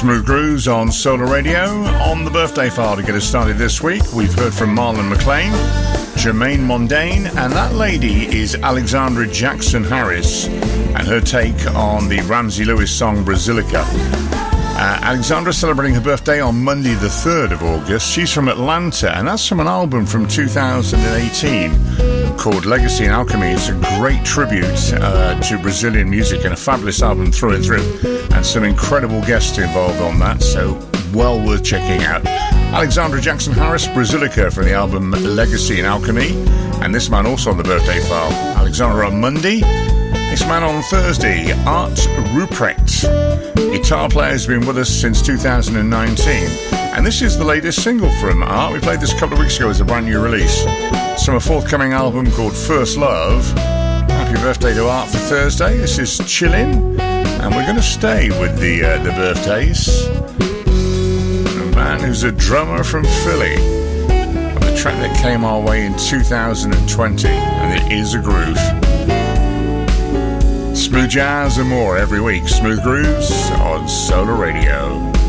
Smooth Grooves on Solar Radio. On the birthday file to get us started this week, we've heard from Marlon McClain, Jermaine Mondane, and that lady is Alexandra Jackson Harris and her take on the Ramsey Lewis song Brasilica. Alexandra celebrating her birthday on Monday the 3rd of August. She's from Atlanta, and that's from an album from 2018 called Legacy and Alchemy. It's a great tribute to Brazilian music and a fabulous album through and through, and some incredible guests involved on that, so well worth checking out. Alexandra Jackson Harris, Brasilica, from the album Legacy and Alchemy. And this man also on the birthday file. Alexandra on Monday, this man on Thursday, Art Ruprecht. Guitar player has been with us since 2019, and this is the latest single from Art. We played this a couple of weeks ago as a brand new release. It's from a forthcoming album called First Love. Happy birthday to Art for Thursday. This is Chillin', and we're going to stay with the birthdays. A man who's a drummer from Philly, of a track that came our way in 2020, and it is a groove. Smooth jazz and more every week. Smooth Grooves on Solar Radio.